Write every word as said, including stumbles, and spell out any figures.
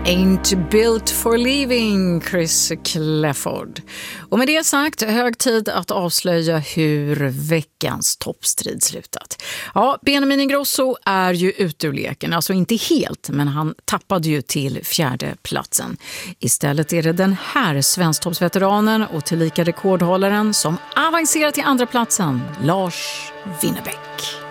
Ain't built for leaving, Chris Clafford. Och med det sagt, hög tid att avslöja hur veckans toppstrid slutat. Ja, Benjamin Ingrosso är ju ute ur leken, alltså inte helt, men han tappade ju till fjärde platsen. Istället är det den här svensktoppsveteranen och tillika rekordhållaren som avancerar till andra platsen, Lars Winnerbäck.